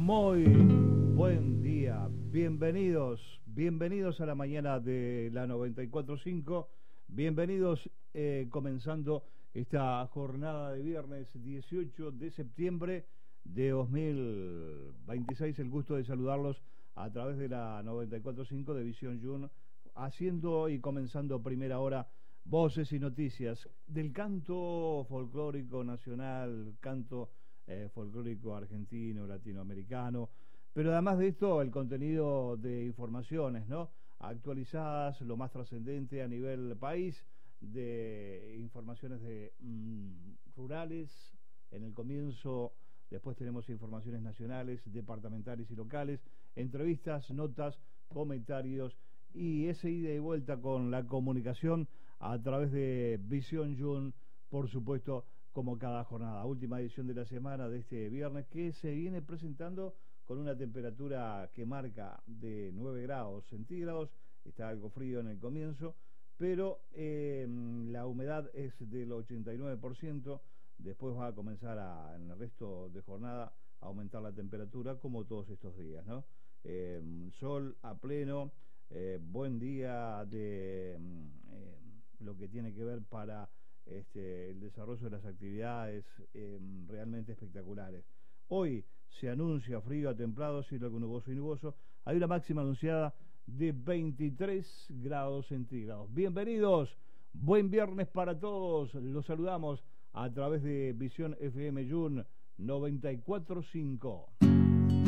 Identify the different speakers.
Speaker 1: Muy buen día, bienvenidos a la mañana de la 94.5, bienvenidos comenzando esta jornada de viernes 18 de septiembre de 2026, el gusto de saludarlos a través de la 94.5 de Visión Jun, haciendo y comenzando primera hora voces y noticias del canto folclórico nacional, canto folclórico argentino, latinoamericano, pero además de esto el contenido de informaciones, ¿no? Actualizadas, lo más trascendente a nivel país, de informaciones de rurales, en el comienzo, después tenemos informaciones nacionales, departamentales y locales, entrevistas, notas, comentarios y ese ida y vuelta con la comunicación a través de Visión Jun, por supuesto, como cada jornada. Última edición de la semana de este viernes, que se viene presentando con una temperatura que marca de 9 grados centígrados, está algo frío en el comienzo, pero la humedad es del 89%, después va a comenzar en el resto de jornada a aumentar la temperatura como todos estos días, ¿no? Sol a pleno, buen día de lo que tiene que ver para el desarrollo de las actividades realmente espectaculares. Hoy se anuncia frío a templado, cielo nuboso y nuboso. Hay una máxima anunciada de 23 grados centígrados. Bienvenidos, buen viernes para todos. Los saludamos a través de Visión FM Jun 94.5.